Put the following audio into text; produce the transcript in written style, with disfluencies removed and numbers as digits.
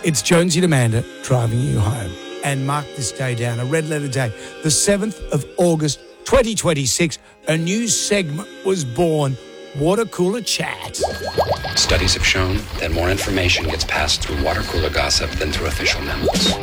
It's Jonesy and Amanda driving you home. And mark this day down, a red letter day, the 7th of August, 2026. A new segment was born. Water Cooler Chat. Studies have shown that more information gets passed through water cooler gossip than through official memos.